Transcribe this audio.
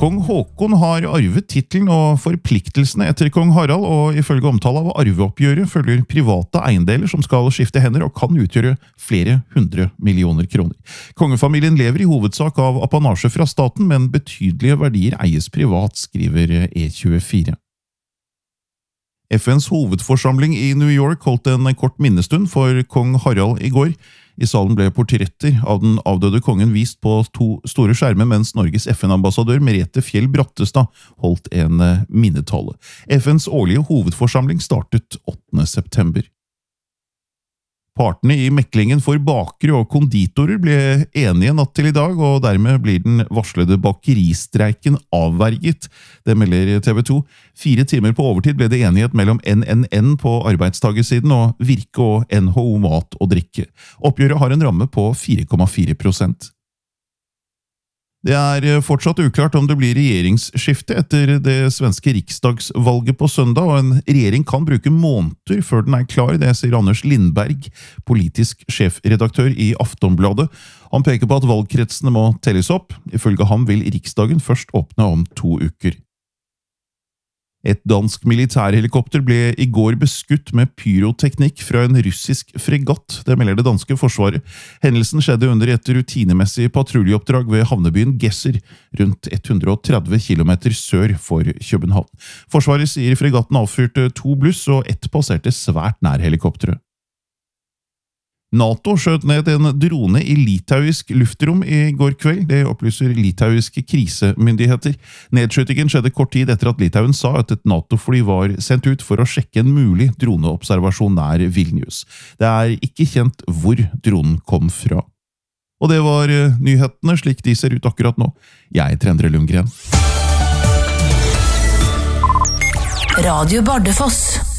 Kong Håkon har arvet titlen og forpliktelsene etter kong Harald, og ifølge omtale av arveoppgjøret følger private eiendeler som skal skifte hender og kan utgjøre flere 100 millioner kroner. Kongefamilien lever i hovedsak av apanasje fra staten, men betydelige verdier eies privat, skriver E24. FNs hovedforsamling i New York holdt en kort minnestund for kong Harald i går. I salen ble portretter av den avdøde kongen vist på 2 store skjermer, mens Norges FN-ambassadør Merete Fjell Brattestad holdt en minnetale. FNs årlige hovedforsamling startet 8. september. Partene i meklingen for bakere og konditorer ble enige natt til i dag, og dermed blir den varslede bakeristreiken avverget. Det melder TV 2. 4 timer på overtid ble det enighet mellom NNN på arbeidstagersiden og Virke og NHO Mat og Drikke. Oppgjøret har en ramme på 4,4%. Det er fortsatt uklart om det blir regjeringsskifte etter det svenske riksdagsvalget på søndag, og en regjering kan bruke måneder før den er klar, det sier Anders Lindberg, politisk sjefredaktør i Aftonbladet. Han peker på at valgkretsene må telles opp. Ifølge ham vil riksdagen først åpne om 2 uker. Et dansk militærhelikopter ble i går beskutt med pyroteknikk fra en russisk fregatt, det melder det danske forsvaret. Hendelsen skjedde under et rutinemessig patruljeoppdrag ved havnebyen Gesser, rundt 130 kilometer sør for København. Forsvaret sier fregatten avfyrte 2 bluss, og 1 passerte svært nær helikopteret. NATO skjøt ned en drone i litauisk luftrom i går kveld, det opplyser litauiske krisemyndigheter. Nedskytingen skjedde kort tid etter at Litauen sa at et NATO-fly var sendt ut for å sjekke en mulig droneobservasjon nær Vilnius. Det er ikke kjent hvor dronen kom fra. Og det var nyhetene slik de ser ut akkurat nå. Jeg heter Endre Lundgren. Radio Bardufoss.